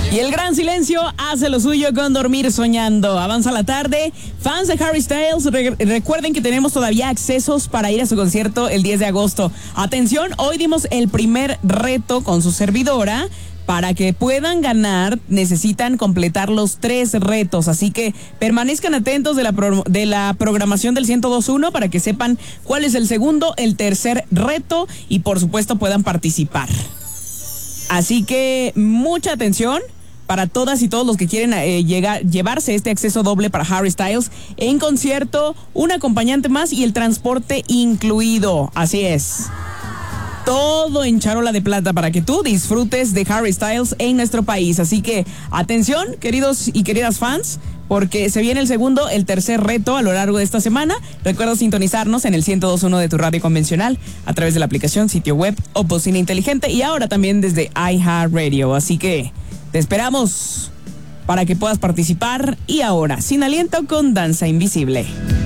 Y el gran silencio hace lo suyo con Dormir Soñando. Avanza la tarde. Fans de Harry Styles, recuerden que tenemos todavía accesos para ir a su concierto el 10 de agosto. Atención, hoy dimos el primer reto con su servidora. Para que puedan ganar, necesitan completar los 3 retos. Así que permanezcan atentos de la programación del 102.1 para que sepan cuál es el segundo, el tercer reto y por supuesto puedan participar. Así que mucha atención para todas y todos los que quieren llevarse este acceso doble para Harry Styles en concierto, un acompañante más y el transporte incluido. Así es. Todo en charola de plata para que tú disfrutes de Harry Styles en nuestro país. Así que atención, queridos y queridas fans, porque se viene el segundo, el tercer reto a lo largo de esta semana. Recuerda sintonizarnos en el 102.1 de tu radio convencional a través de la aplicación, sitio web o bocina inteligente y ahora también desde iHeartRadio. Así que te esperamos para que puedas participar. Y ahora, Sin Aliento con Danza Invisible.